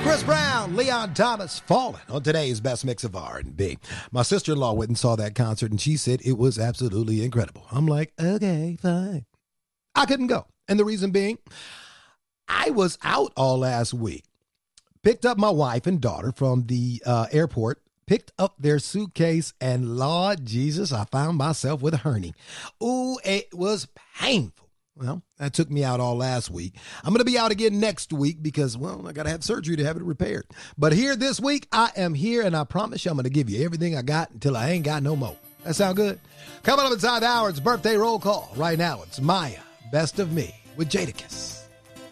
Chris Brown, Leon Thomas, Falling on today's best mix of R&B. My sister-in-law went and saw that concert, and she said it was absolutely incredible. I'm like, okay, fine. I couldn't go. And the reason being, I was out all last week. Picked up my wife and daughter from the airport, picked up their suitcase, and Lord Jesus, I found myself with a hernia. Ooh, it was painful. Well, that took me out all last week. I'm going to be out again next week because, well, I got to have surgery to have it repaired. But here this week, I am here, and I promise you I'm going to give you everything I got until I ain't got no more. That sound good? Coming up inside the hour, it's birthday roll call. Right now, it's Maya, Best of Me with Jadakiss.